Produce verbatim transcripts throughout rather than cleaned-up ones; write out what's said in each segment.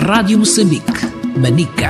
Rádio Moçambique, Manica.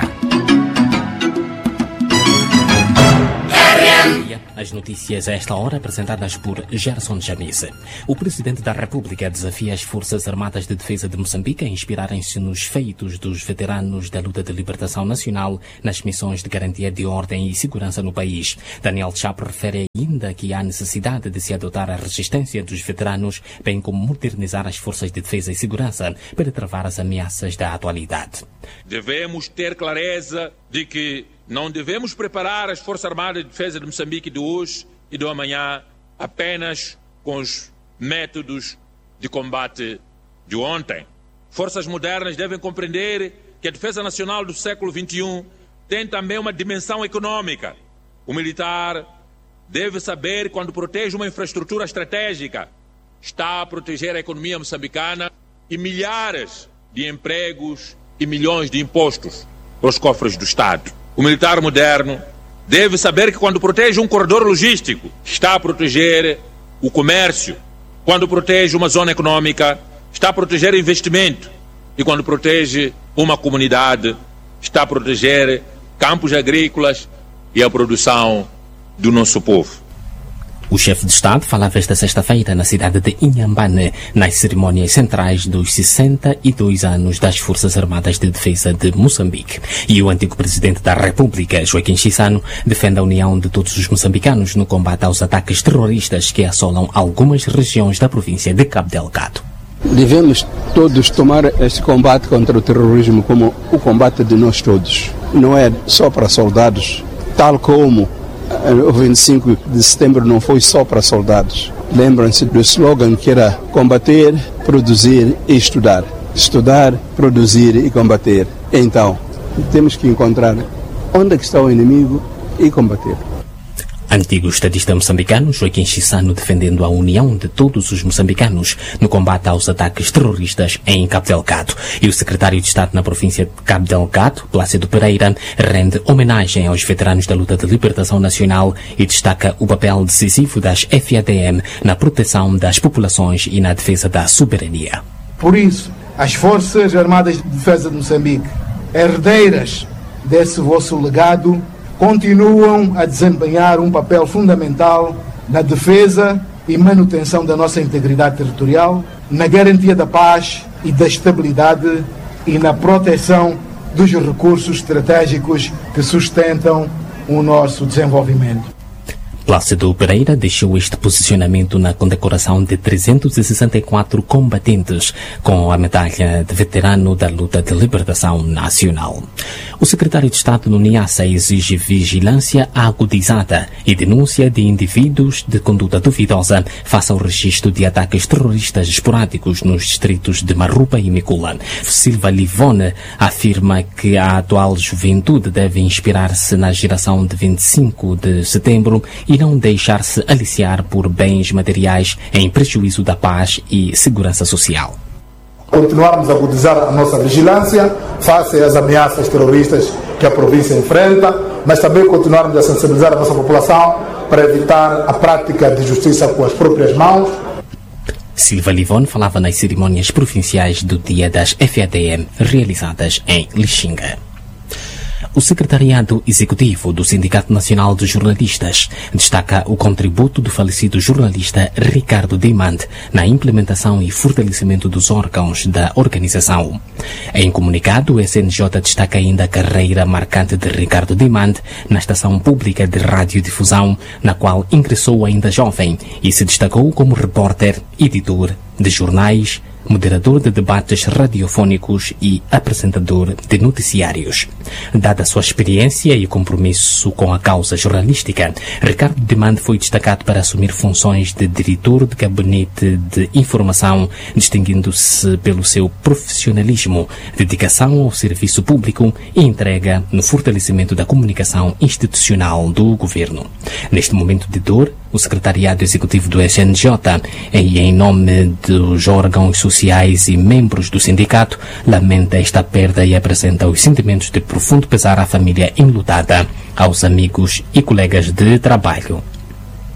As notícias a esta hora apresentadas por Gerson Jamise. O Presidente da República desafia as Forças Armadas de Defesa de Moçambique a inspirarem-se nos feitos dos veteranos da luta de libertação nacional nas missões de garantia de ordem e segurança no país. Daniel Chapo refere ainda que há necessidade de se adotar a resistência dos veteranos, bem como modernizar as forças de defesa e segurança para travar as ameaças da atualidade. Devemos ter clareza de que não devemos preparar as Forças Armadas de Defesa de Moçambique de hoje e do amanhã apenas com os métodos de combate de ontem. Forças modernas devem compreender que a defesa nacional do século vinte e um tem também uma dimensão econômica. O militar deve saber, quando protege uma infraestrutura estratégica, está a proteger a economia moçambicana e milhares de empregos e milhões de impostos para os cofres do Estado. O militar moderno deve saber que, quando protege um corredor logístico, está a proteger o comércio. Quando protege uma zona econômica, está a proteger investimento. E quando protege uma comunidade, está a proteger campos agrícolas e a produção do nosso povo. O chefe de Estado falava esta sexta-feira na cidade de Inhambane, nas cerimónias centrais dos sessenta e dois anos das Forças Armadas de Defesa de Moçambique. E o antigo presidente da República, Joaquim Chissano, defende a união de todos os moçambicanos no combate aos ataques terroristas que assolam algumas regiões da província de Cabo Delgado. Devemos todos tomar este combate contra o terrorismo como o combate de nós todos. Não é só para soldados, tal como o vinte e cinco de setembro não foi só para soldados. Lembram-se do slogan que era combater, produzir e estudar. Estudar, produzir e combater. Então, temos que encontrar onde é que está o inimigo e combater. Antigo estadista moçambicano Joaquim Chissano defendendo a união de todos os moçambicanos no combate aos ataques terroristas em Cabo Delgado. E o secretário de Estado na província de Cabo Delgado, Plácido Pereira, rende homenagem aos veteranos da luta de libertação nacional e destaca o papel decisivo das F A D M na proteção das populações e na defesa da soberania. Por isso, as Forças Armadas de Defesa de Moçambique, herdeiras desse vosso legado, continuam a desempenhar um papel fundamental na defesa e manutenção da nossa integridade territorial, na garantia da paz e da estabilidade e na proteção dos recursos estratégicos que sustentam o nosso desenvolvimento. Plácido Pereira deixou este posicionamento na condecoração de trezentos e sessenta e quatro combatentes com a medalha de veterano da luta de libertação nacional. O secretário de Estado no Niassa exige vigilância agudizada e denúncia de indivíduos de conduta duvidosa face ao registro de ataques terroristas esporádicos nos distritos de Marrupa e Micula. Silva Livone afirma que a atual juventude deve inspirar-se na geração de vinte e cinco de setembro e não deixar-se aliciar por bens materiais em prejuízo da paz e segurança social. Continuarmos a agudizar a nossa vigilância face às ameaças terroristas que a província enfrenta, mas também continuarmos a sensibilizar a nossa população para evitar a prática de justiça com as próprias mãos. Silva Livone falava nas cerimônias provinciais do Dia das F A D M realizadas em Lixinga. O Secretariado Executivo do Sindicato Nacional de Jornalistas destaca o contributo do falecido jornalista Ricardo Dimand na implementação e fortalecimento dos órgãos da organização. Em comunicado, o S N J destaca ainda a carreira marcante de Ricardo Dimand na estação pública de radiodifusão, na qual ingressou ainda jovem e se destacou como repórter, editor de jornais, moderador de debates radiofónicos e apresentador de noticiários. Dada a sua experiência e compromisso com a causa jornalística, Ricardo Dimand foi destacado para assumir funções de diretor de gabinete de informação, distinguindo-se pelo seu profissionalismo, dedicação ao serviço público e entrega no fortalecimento da comunicação institucional do governo. Neste momento de dor, o Secretariado Executivo do S N J, e em nome dos órgãos sociais e membros do sindicato, lamenta esta perda e apresenta os sentimentos de profundo pesar à família enlutada, aos amigos e colegas de trabalho.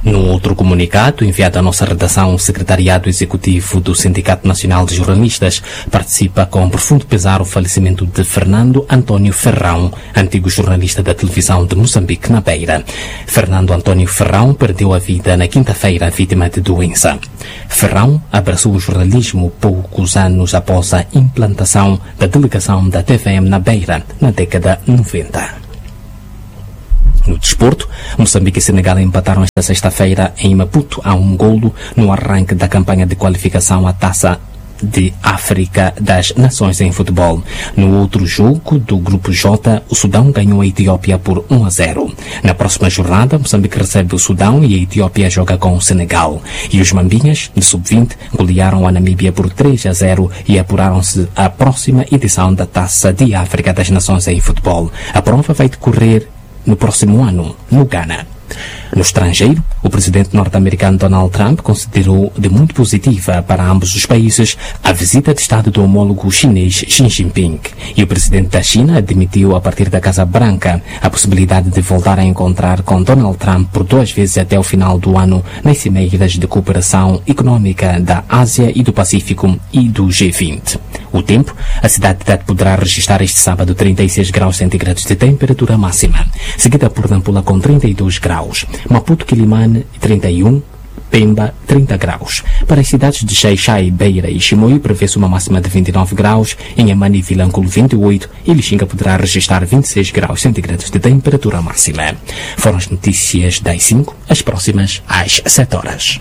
No outro comunicado, enviado à nossa redação, o Secretariado Executivo do Sindicato Nacional de Jornalistas participa com profundo pesar o falecimento de Fernando Antônio Ferrão, antigo jornalista da televisão de Moçambique, na Beira. Fernando Antônio Ferrão perdeu a vida na quinta-feira, vítima de doença. Ferrão abraçou o jornalismo poucos anos após a implantação da delegação da T V M na Beira, na década noventa. No desporto, Moçambique e Senegal empataram esta sexta-feira em Maputo a um golo no arranque da campanha de qualificação à Taça de África das Nações em futebol. No outro jogo do Grupo J, o Sudão ganhou a Etiópia por um a zero. Na próxima jornada, Moçambique recebe o Sudão e a Etiópia joga com o Senegal. E os Mambinhas, de sub vinte, golearam a Namíbia por três a zero e apuraram-se à próxima edição da Taça de África das Nações em futebol. A prova vai decorrer no próximo ano, no Ghana. No estrangeiro, o presidente norte-americano Donald Trump considerou de muito positiva para ambos os países a visita de Estado do homólogo chinês Xi Jinping. E o presidente da China admitiu a partir da Casa Branca a possibilidade de voltar a encontrar com Donald Trump por duas vezes até o final do ano nas cimeiras de cooperação econômica da Ásia e do Pacífico e do G vinte. O tempo, a cidade de Tete poderá registrar este sábado trinta e seis graus centígrados de temperatura máxima, seguida por Nampula com trinta e dois graus, Maputo, Quilimane trinta e um, Pemba trinta graus. Para as cidades de Xai-Xai, Beira e Chimoio prevê-se uma máxima de vinte e nove graus, em Amani e Vilanculo vinte e oito e Lixinga poderá registrar vinte e seis graus centígrados de temperatura máxima. Foram as notícias das cinco, as próximas às sete horas.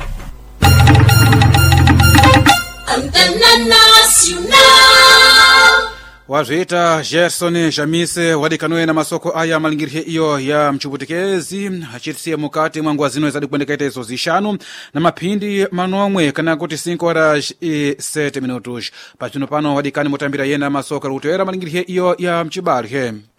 Antena Nacional. Wazita Gerson Jamise wadikanwe na masoko aya malingirhe iyo ya mchubutekezi achitsia mukati mwangwazino ezadi kuendekaita izo zishanu na mapindi manomwe kana kuti cinco horas e sete minutos. Pachino pano wadikani mutambira yena masoko rutera malingirhe iyo ya mchibarhe.